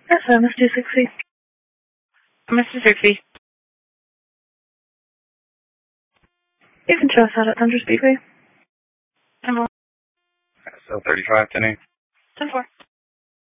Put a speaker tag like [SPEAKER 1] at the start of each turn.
[SPEAKER 1] Yes, sir, Mr. 60.
[SPEAKER 2] Mr. 60.
[SPEAKER 1] You can show us out at Thunder Speedway.
[SPEAKER 2] So
[SPEAKER 3] 35 10-8.
[SPEAKER 2] 10-4.